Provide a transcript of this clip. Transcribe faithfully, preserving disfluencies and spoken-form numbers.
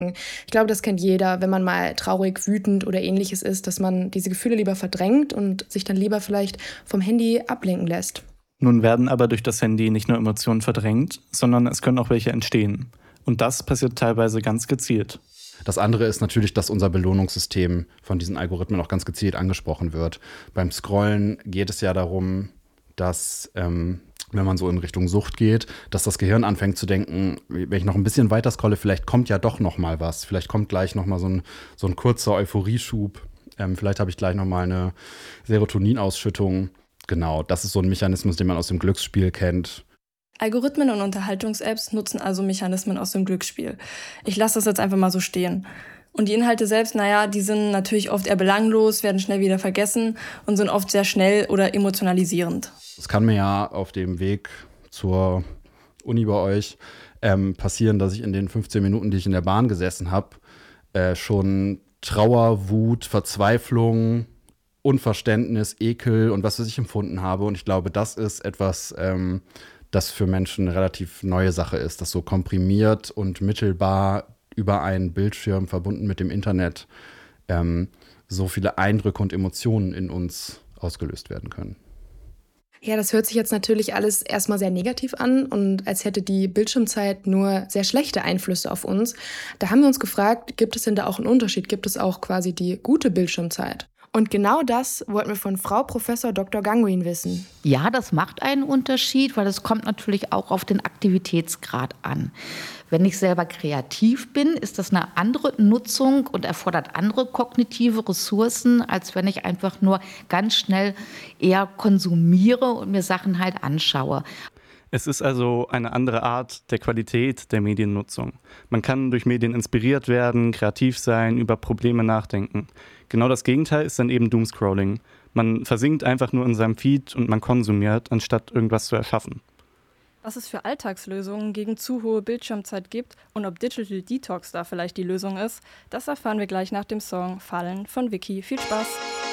Ich glaube, das kennt jeder, wenn man mal traurig, wütend oder ähnliches ist, dass man diese Gefühle lieber verdrängt und sich dann lieber vielleicht vom Handy ablenken lässt. Nun werden aber durch das Handy nicht nur Emotionen verdrängt, sondern es können auch welche entstehen. Und das passiert teilweise ganz gezielt. Das andere ist natürlich, dass unser Belohnungssystem von diesen Algorithmen auch ganz gezielt angesprochen wird. Beim Scrollen geht es ja darum, dass, ähm, wenn man so in Richtung Sucht geht, dass das Gehirn anfängt zu denken, wenn ich noch ein bisschen weiter scrolle, vielleicht kommt ja doch noch mal was. Vielleicht kommt gleich noch mal so ein, so ein kurzer Euphorieschub. Ähm, vielleicht habe ich gleich noch mal eine Serotoninausschüttung. Genau, das ist so ein Mechanismus, den man aus dem Glücksspiel kennt. Algorithmen und Unterhaltungs-Apps nutzen also Mechanismen aus dem Glücksspiel. Ich lasse das jetzt einfach mal so stehen. Und die Inhalte selbst, naja, die sind natürlich oft eher belanglos, werden schnell wieder vergessen und sind oft sehr schnell oder emotionalisierend. Es kann mir ja auf dem Weg zur Uni bei euch ähm, passieren, dass ich in den fünfzehn Minuten, die ich in der Bahn gesessen habe, äh, schon Trauer, Wut, Verzweiflung, Unverständnis, Ekel und was weiß ich empfunden habe. Und ich glaube, das ist etwas, ähm, das für Menschen eine relativ neue Sache ist, das so komprimiert und mittelbar über einen Bildschirm verbunden mit dem Internet ähm, so viele Eindrücke und Emotionen in uns ausgelöst werden können. Ja, das hört sich jetzt natürlich alles erstmal sehr negativ an und als hätte die Bildschirmzeit nur sehr schlechte Einflüsse auf uns. Da haben wir uns gefragt, gibt es denn da auch einen Unterschied? Gibt es auch quasi die gute Bildschirmzeit? Und genau das wollten wir von Frau Professor Doktor Ganguin wissen. Ja, das macht einen Unterschied, weil es kommt natürlich auch auf den Aktivitätsgrad an. Wenn ich selber kreativ bin, ist das eine andere Nutzung und erfordert andere kognitive Ressourcen, als wenn ich einfach nur ganz schnell eher konsumiere und mir Sachen halt anschaue. Es ist also eine andere Art der Qualität der Mediennutzung. Man kann durch Medien inspiriert werden, kreativ sein, über Probleme nachdenken. Genau das Gegenteil ist dann eben Doomscrolling. Man versinkt einfach nur in seinem Feed und man konsumiert, anstatt irgendwas zu erschaffen. Was es für Alltagslösungen gegen zu hohe Bildschirmzeit gibt und ob Digital Detox da vielleicht die Lösung ist, das erfahren wir gleich nach dem Song Fallen von Vicky. Viel Spaß!